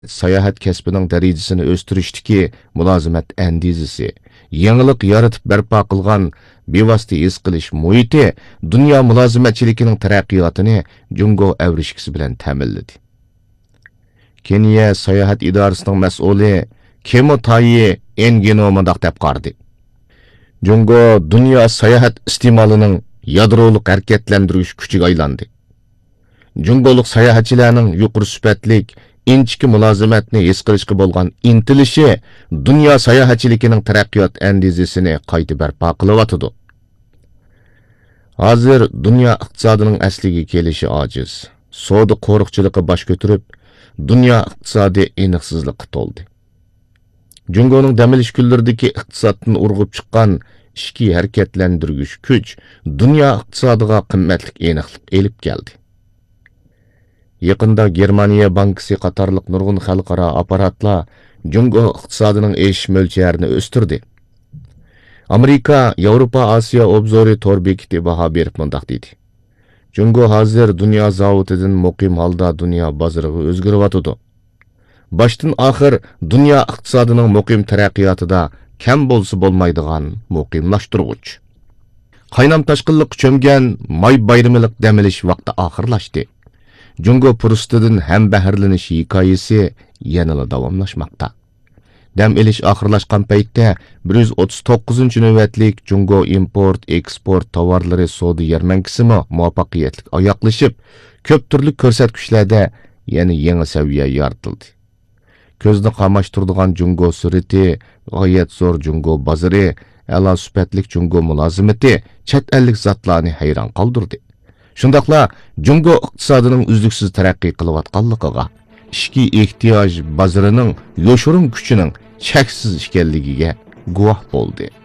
sayohat kasbining darajasini o'stirishdiki mulozimat andizisi, yangilik yaratib barpo qilgan bevosita his qilish muhiti dunyo mulozimatchiligining taraqqiyotini Jungo avrishkisi bilan ta'minladi. Keniya sayohat idorasining mas'uli Kemo Tayi Engino mundaq deb qardi. Jungo dunyo sayohat iste'molining yadroliq harakatlantirish kuchiga aylandi. Jungoluk sayohatchilarning yuqori sifatlik inchki mulozimatni his qilishga bo'lgan intilishi dunyo sayohatchiligining taraqqiyot andizasini qayta barpo qilyotdi. Hozir dunyo iqtisodining asliga kelishi ojiz. Savdo qo'riqchiligi bosh ko'tarib, dunyo iqtisodi aniqsizlikqa to'ldi. Jungoning dam olish kunlaridagi iqtisoddan urg'ib chiqqan ishki harakatlantirgich kuch dunyo iqtisodiga qimmatli aniqlik elib keldi. Yaqında Germaniya bankasi qatorliq nurg'un xalqaro apparatlar Jungo iqtisodining o'sish mo'ljarini o'stirdi. Amerika, Yevropa, Osiyo obzori tor bekiti baho berib mundaq dedi. Jungo hozir dunyo zavodidan muqim holda dunyo bozoriga o'zgarayotdi. Boshdan oxir dunyo iqtisodining muqim taraqqiyotida kam bo'lsa bo'lmaydigan muqimlashtirg'ich. Qaynam tashqinliq cho'mgan may bayramilik dam olish vaqti oxirlashdi. Jungo purstidan ham bahrlanish hikoyasi yanada davomlashmoqda. Dam olish oxirlashgan paytda 139-navbatlik Jungo import-eksport tovarlari savdo yarmankasimi muvaffaqiyatli oyoqlashib, ko'p turli ko'rsatkichlarda yana yangi saviya yaratildi. Ko'zni qamashtiradigan Jungo surati, g'oyat zo'r Jungo bozori, a'lo sifatli Jungo mulozimati chet ellik zotlarni hayron qoldirdi. Shundaqla Jungo iqtisodining uzluksiz taraqqiy qilayotganligiga, ishki ehtiyoj bozorining yo'shirin kuchining cheksiz ekanligiga guvoh bo'ldi.